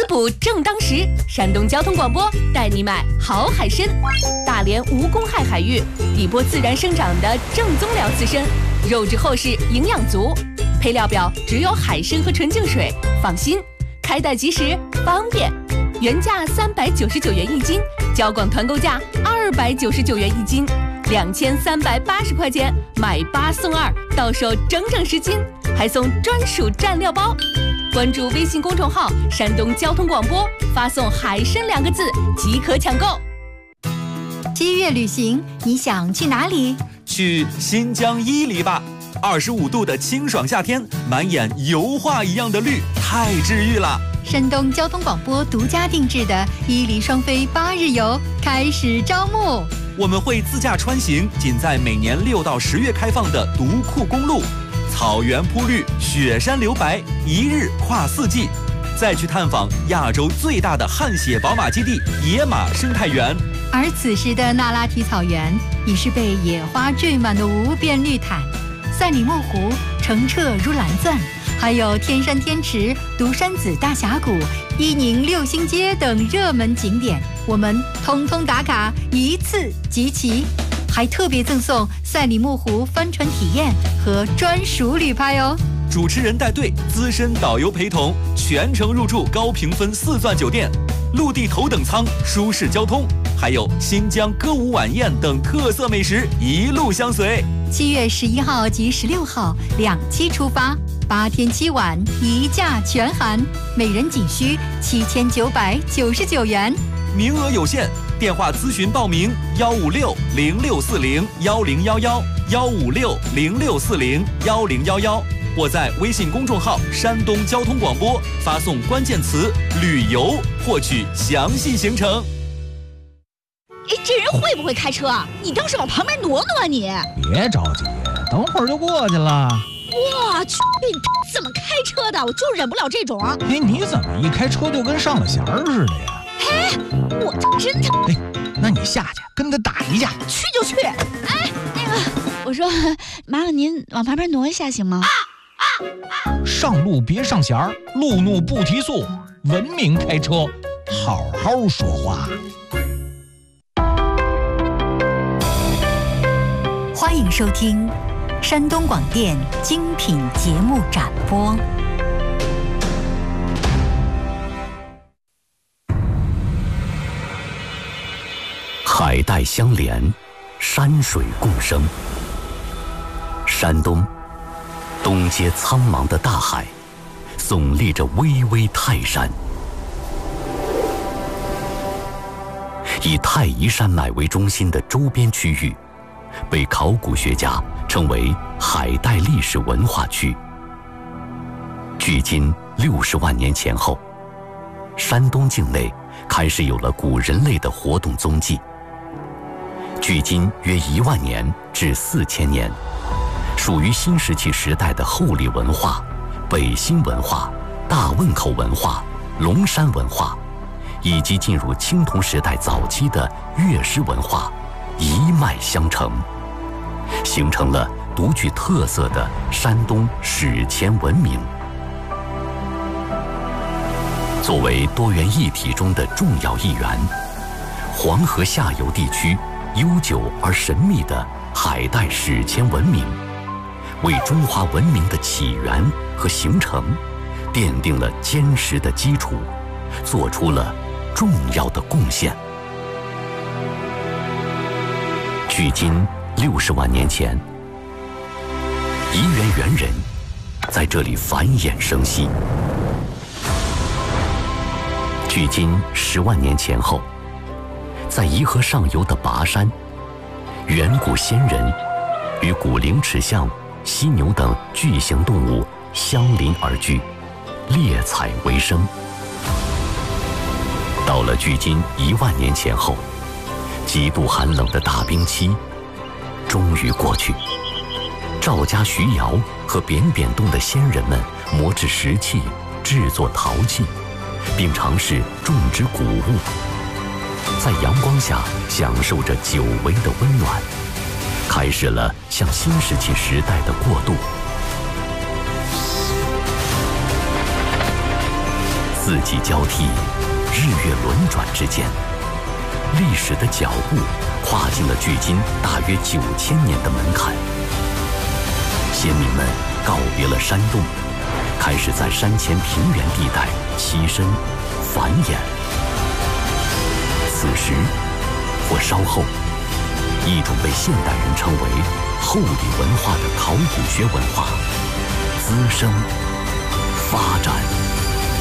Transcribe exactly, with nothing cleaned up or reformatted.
滋补正当时，山东交通广播带你买好海参。大连无公害海域，底波自然生长的正宗辽刺参，肉质厚实，营养足。配料表只有海参和纯净水，放心，开袋即时，方便。原价三百九十九元一斤，交广团购价二百九十九元一斤，两千三百八十块钱买八送二，到手整整十斤，还送专属蘸料包。关注微信公众号“山东交通广播”，发送“海参”两个字即可抢购。 七月旅行，你想去哪里？ 去新疆伊犁吧。二十五度的清爽夏天，满眼油画一样的绿，太治愈了。 山东交通广播独家定制的伊犁双飞八日游开始招募， 我们会自驾穿行仅在每年六到十月开放的独库公路，草原铺绿，雪山留白，一日跨四季，再去探访亚洲最大的汗血宝马基地野马生态园。 而此时的那拉提草原已是被野花缀满的无边绿毯，赛里木湖澄澈如蓝钻，还有天山天池、独山子大峡谷、伊宁六星街等热门景点，我们通通打卡，一次集齐，还特别赠送赛里木湖帆船体验和专属旅拍哦。 主持人带队，资深导游陪同，全程入住高评分四钻酒店，陆地头等舱，舒适交通，还有新疆歌舞晚宴等特色美食一路相随。 七月十一号及十六号两期出发，八天七晚一价全含，每人仅需七千九百九十九元， 名额有限，电话咨询报名：幺五六零六四零幺零幺幺，幺五六零六四零幺零幺幺，或在微信公众号“山东交通广播”发送关键词“旅游”，获取详细行程。 哎，这人会不会开车啊？你倒是往旁边挪挪啊你！ 别着急，等会儿就过去了。 我去，你怎么开车的？我就忍不了这种。 哎，你怎么一开车就跟上了弦儿似的呀？ 哎，我真的。 哎，那你下去跟他打一架。 去就去。哎，那个，我说，麻烦您往旁边挪一下行吗？ 上路别上弦儿，路怒不提速，文明开车，好好说话。 欢迎收听山东广电精品节目展播。 海带相连，山水共生。山东东接苍茫的大海，耸立着巍巍泰山。以太夷山脉为中心的周边区域，被考古学家称为海带历史文化区。距今六十万年前后，山东境内开始有了古人类的活动踪迹。距今约一万年至四千年，属于新石器时代的后黎文化、北新文化、大汶口文化、龙山文化，以及进入青铜时代早期的乐师文化一脉相承，形成了独具特色的山东史前文明。作为多元一体中的重要一员，黄河下游地区悠久而神秘的海带史前文明，为中华文明的起源和形成奠定了坚实的基础，做出了重要的贡献。距今六十万年前，宜源猿人在这里繁衍生息。距今十万年前后，在沂河上游的拔山，远古先人与古灵齿象、犀牛等巨型动物相邻而居，猎采为生。到了距今一万年前后，极度寒冷的大冰期终于过去，赵家徐瑶和扁扁洞的先人们磨制石器，制作陶器，并尝试种植谷物，在阳光下享受着久违的温暖，开始了向新石器时代的过渡。 四季交替，日月轮转之间，历史的脚步跨进了距今大约九千年的门槛。先民们告别了山洞，开始在山前平原地带栖身繁衍。此时或稍后，一种被现代人称为后礼文化的考古学文化滋生发展。